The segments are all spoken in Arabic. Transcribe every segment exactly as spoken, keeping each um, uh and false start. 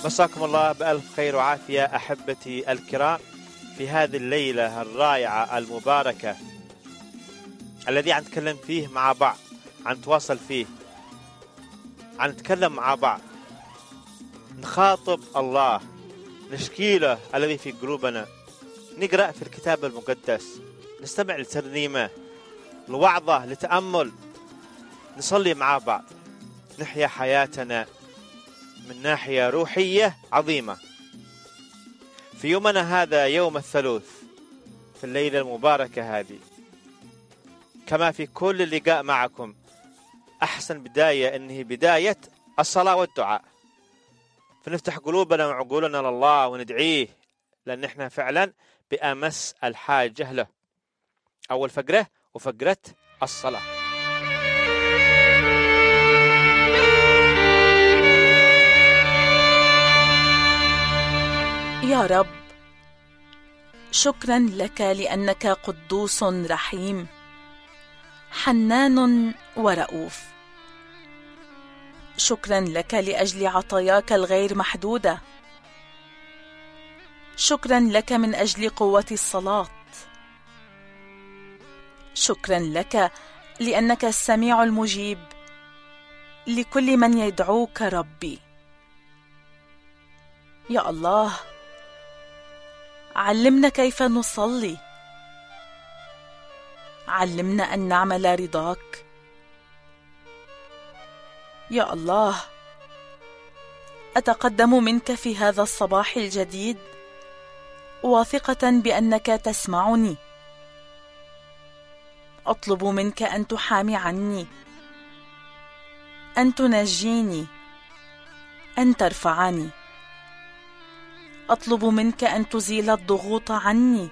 مساكم الله بألف خير وعافية أحبتي الكرام في هذه الليلة الرائعة المباركة الذي عن نتكلم فيه مع بعض، عن نتواصل فيه، عن نتكلم مع بعض، نخاطب الله، نشكي له الذي في قلوبنا، نقرأ في الكتاب المقدس، نستمع لترنيمة، لوعظة، لتأمل، نصلي مع بعض، نحيا حياتنا من ناحية روحية عظيمة. في يومنا هذا يوم الثلاث، في الليلة المباركة هذه، كما في كل لقاء معكم، أحسن بداية إنه بداية الصلاة والدعاء، فنفتح قلوبنا وعقولنا لله وندعيه، لأن إحنا فعلا بأمس الحاجة له. أول فقرة وفقرة الصلاة. يا رب، شكرا لك لأنك قدوس رحيم، حنان ورؤوف. شكرا لك لأجل عطاياك الغير محدودة. شكرا لك من أجل قوة الصلاة. شكرا لك لأنك السميع المجيب لكل من يدعوك ربي. يا الله، علمنا كيف نصلي، علمنا أن نعمل رضاك. يا الله، أتقدم منك في هذا الصباح الجديد واثقة بأنك تسمعني. أطلب منك أن تحامي عني، أن تنجيني، أن ترفعني. أطلب منك أن تزيل الضغوط عني،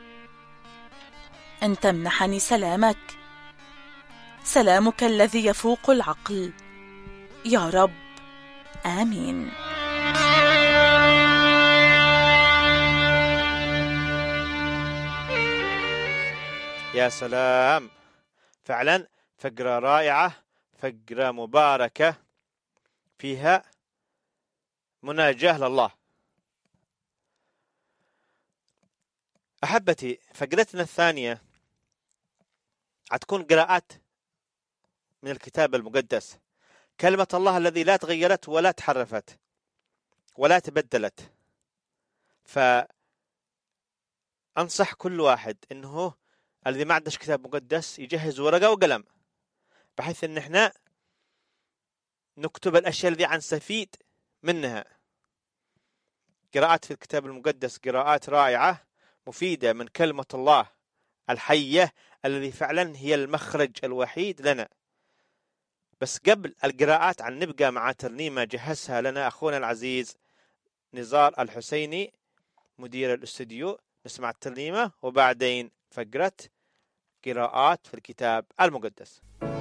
أن تمنحني سلامك، سلامك الذي يفوق العقل. يا رب، آمين. يا سلام، فعلا فقرة رائعة، فقرة مباركة فيها مناجاة لله. أحبتي، فقرتنا الثانية هتكون قراءات من الكتاب المقدس، كلمة الله الذي لا تغيرت ولا تحرفت ولا تبدلت. فأنصح كل واحد إنه الذي ما عندش كتاب مقدس يجهز ورقة وقلم، بحيث إن إحنا نكتب الأشياء التي نستفيد منها. قراءات في الكتاب المقدس قراءات رائعة مفيدة من كلمة الله الحية الذي فعلا هي المخرج الوحيد لنا. بس قبل القراءات عن نبقى مع ترنيمة جهزها لنا أخونا العزيز نزار الحسيني مدير الاستوديو. نسمع الترنيمة وبعدين فقرة قراءات في الكتاب المقدس.